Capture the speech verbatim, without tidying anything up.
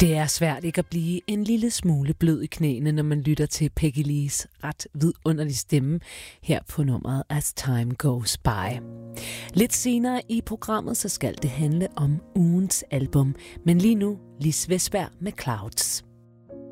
Det er svært ikke at blive en lille smule blød i knæene, når man lytter til Peggy Lees ret vidunderlige stemme her på nummeret As Time Goes By. Lidt senere i programmet så skal det handle om ugens album, men lige nu Lis Westberg med Clouds.